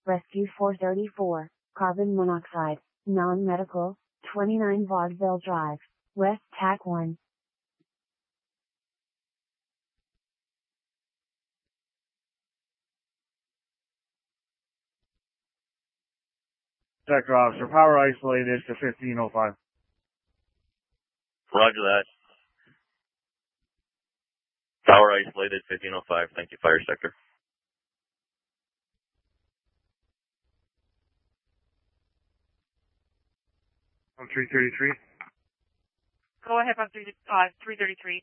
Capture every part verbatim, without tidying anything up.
Rescue four thirty-four, carbon monoxide, non-medical, twenty-nine Vaudeville Drive, West T A C one. Sector officer, power isolated to fifteen oh five. Roger that. Power isolated, fifteen oh five. Thank you, fire sector. On three thirty-three. Go ahead on three, uh, three thirty-three.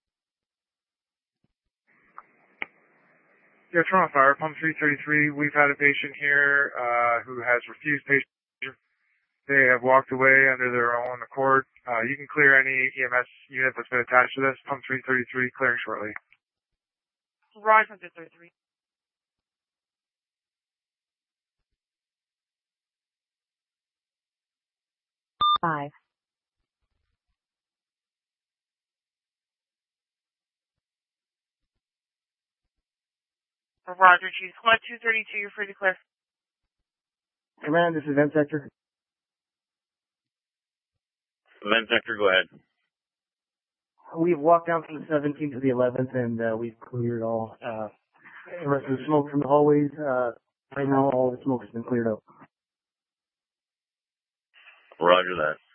Yeah, Toronto Fire, pump three thirty-three. We've had a patient here uh, who has refused patient. They have walked away under their own accord. Uh, you can clear any E M S unit that's been attached to this. Pump three thirty-three, clearing shortly. Roger, three thirty-three. Five. Roger, choose one two thirty-two. You're free to clear. Command, this is Vent Sector. Vent sector, go ahead. We've walked down from the seventeenth to the eleventh, and uh, we've cleared all uh, the rest of the smoke from the hallways. Uh, right now, all the smoke has been cleared out. Roger that.